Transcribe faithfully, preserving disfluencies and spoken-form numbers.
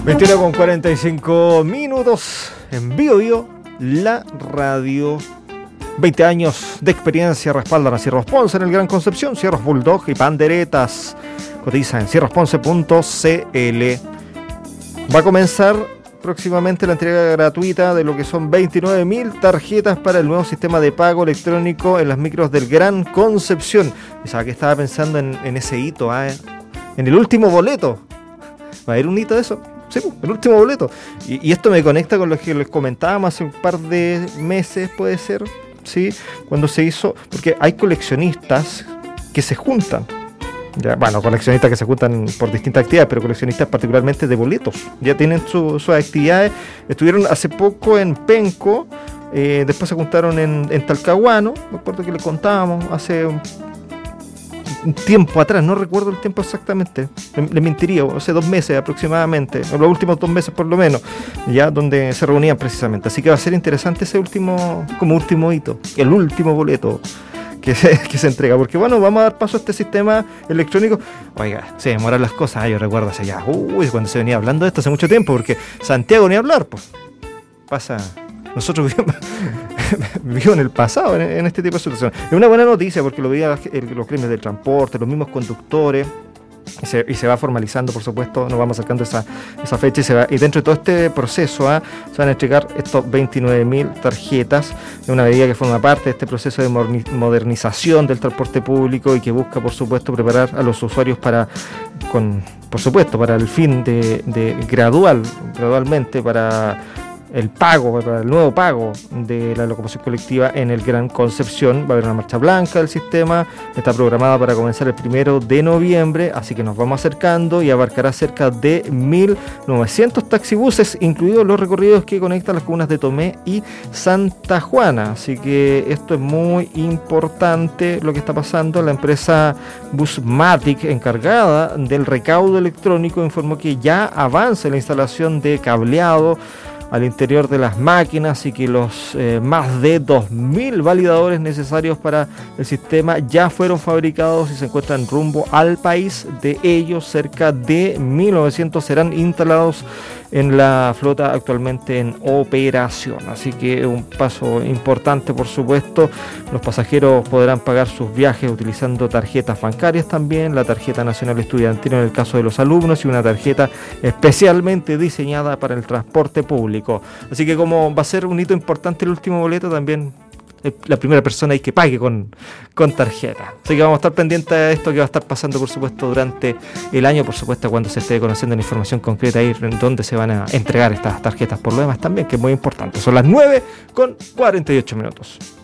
veintiuno con cuarenta y cinco minutos en Bio Bio, la radio. veinte años de experiencia respaldan a Cierros Ponce en el Gran Concepción. Cierros Bulldog y Panderetas. Cotiza en cierros ponce punto c l. Va a comenzar próximamente la entrega gratuita de lo que son veintinueve mil tarjetas para el nuevo sistema de pago electrónico en las micros del Gran Concepción. O sea, que estaba pensando en, en ese hito, ¿eh? En el último boleto. ¿Va a haber un hito de eso? Sí, el último boleto. Y, y esto me conecta con lo que les comentábamos hace un par de meses, puede ser, ¿sí? Cuando se hizo, porque hay coleccionistas que se juntan. Ya, bueno, coleccionistas que se juntan por distintas actividades, pero coleccionistas particularmente de boletos. Ya tienen su, sus actividades. Estuvieron hace poco en Penco, eh, después se juntaron en, en Talcahuano. Me acuerdo que les contábamos hace un, un tiempo atrás, no recuerdo el tiempo exactamente, le, le mentiría, hace dos meses aproximadamente, o los últimos dos meses por lo menos, ya donde se reunían precisamente. Así que va a ser interesante ese último, como último hito, el último boleto que se, que se entrega, porque bueno, vamos a dar paso a este sistema electrónico. Oiga, se demoran las cosas, yo recuerdo hace ya, uy, cuando se venía hablando de esto hace mucho tiempo, porque Santiago ni hablar, pues, pasa, nosotros vivimos, vivimos en el pasado en, en este tipo de situaciones. Es una buena noticia porque lo veían los gremios del transporte, los mismos conductores. Y se, y se va formalizando, por supuesto, nos vamos acercando esa, esa fecha y, se va, y dentro de todo este proceso ¿eh? se van a entregar estos veintinueve mil tarjetas, de una medida que forma parte de este proceso de modernización del transporte público y que busca, por supuesto, preparar a los usuarios para, con, por supuesto, para el fin de, de gradual, gradualmente para el pago, para el nuevo pago de la locomoción colectiva en el Gran Concepción. Va a haber una marcha blanca del sistema, está programada para comenzar el primero de noviembre, así que nos vamos acercando y abarcará cerca de mil novecientos taxibuses, incluidos los recorridos que conectan las comunas de Tomé y Santa Juana. Así que esto es muy importante lo que está pasando. La empresa Busmatic, encargada del recaudo electrónico, informó que ya avanza la instalación de cableado al interior de las máquinas y que los eh, más de dos mil validadores necesarios para el sistema ya fueron fabricados y se encuentran rumbo al país. De ellos, cerca de mil novecientos serán instalados en la flota actualmente en operación. Así que un paso importante, por supuesto. Los pasajeros podrán pagar sus viajes utilizando tarjetas bancarias también, la tarjeta nacional estudiantil en el caso de los alumnos y una tarjeta especialmente diseñada para el transporte público. Así que como va a ser un hito importante el último boleto, también la primera persona hay que pague con, con tarjeta. Así que vamos a estar pendientes de esto que va a estar pasando, por supuesto, durante el año, por supuesto, cuando se esté conociendo la información concreta ahí en donde se van a entregar estas tarjetas. Por lo demás también, que es muy importante. Son las nueve con cuarenta y ocho minutos.